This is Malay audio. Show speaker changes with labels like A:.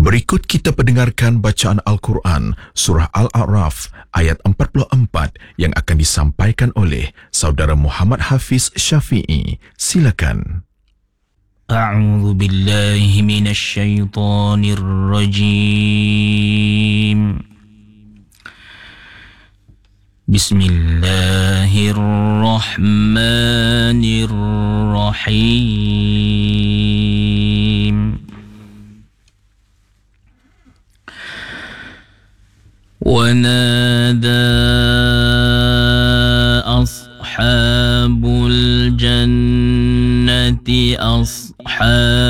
A: Berikut kita pendengarkan bacaan Al-Quran Surah Al-A'raf ayat 44 yang akan disampaikan oleh Saudara Muhammad Hafiz Syafi'i. Silakan.
B: A'udzu billahi minasy syaithanir rajim. Bismillahirrahmanirrahim. ونادى أصحاب الجنة أصحاب